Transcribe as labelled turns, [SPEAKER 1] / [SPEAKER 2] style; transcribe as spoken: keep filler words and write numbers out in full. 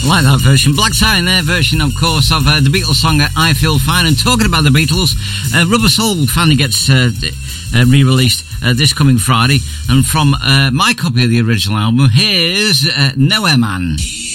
[SPEAKER 1] I like that version. Black Tie in their version, of course, of uh, the Beatles song uh, I Feel Fine. And talking about the Beatles, uh, Rubber Soul finally gets uh, uh, re-released uh, this coming Friday. And from uh, my copy of the original album, here's uh, Nowhere Man.